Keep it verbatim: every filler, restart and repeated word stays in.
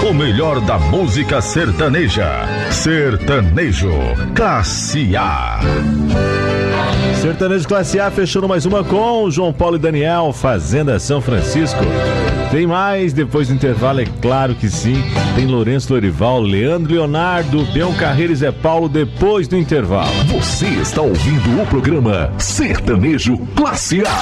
O melhor da música sertaneja. Sertanejo Classe A. Sertanejo Classe A fechando mais uma com João Paulo e Daniel, Fazenda São Francisco. Tem mais depois do intervalo, é claro que sim. Tem Lourenço Lorival, Leandro Leonardo, Beão Carreira e Zé Paulo depois do intervalo. Você está ouvindo o programa Sertanejo Classe A.